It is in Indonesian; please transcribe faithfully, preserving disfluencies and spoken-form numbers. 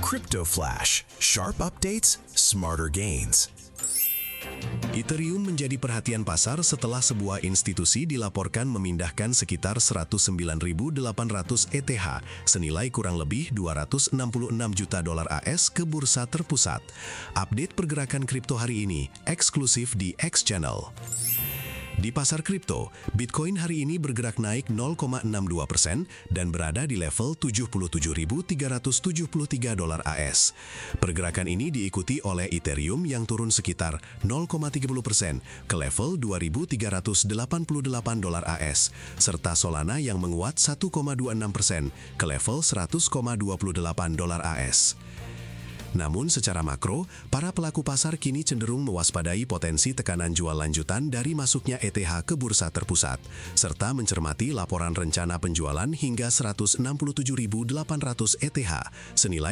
Crypto Flash, sharp updates, smarter gains. Ethereum menjadi perhatian pasar setelah sebuah institusi dilaporkan memindahkan sekitar seratus sembilan ribu delapan ratus E T H senilai kurang lebih dua ratus enam puluh enam juta dolar A S ke bursa terpusat. Update pergerakan kripto hari ini eksklusif di X Channel. Di pasar kripto, Bitcoin hari ini bergerak naik nol koma enam dua persen dan berada di level tujuh puluh tujuh ribu tiga ratus tujuh puluh tiga dolar A S. Pergerakan ini diikuti oleh Ethereum yang turun sekitar nol koma tiga puluh persen ke level dua ribu tiga ratus delapan puluh delapan dolar A S, serta Solana yang menguat satu koma dua enam persen ke level seratus koma dua puluh delapan dolar A S. Namun secara makro, para pelaku pasar kini cenderung mewaspadai potensi tekanan jual lanjutan dari masuknya E T H ke bursa terpusat, serta mencermati laporan rencana penjualan hingga seratus enam puluh tujuh ribu delapan ratus E T H senilai